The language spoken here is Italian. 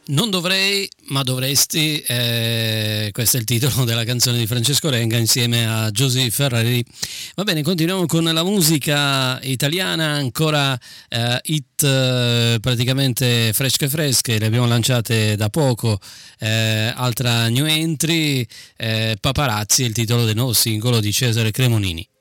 Non dovrei, ma dovresti, questo è il titolo della canzone di Francesco Renga insieme a Giusy Ferrari. Va bene, continuiamo con la musica italiana, ancora hit praticamente fresche, le abbiamo lanciate da poco, altra new entry, Paparazzi, il titolo del nuovo singolo di Cesare Cremonini.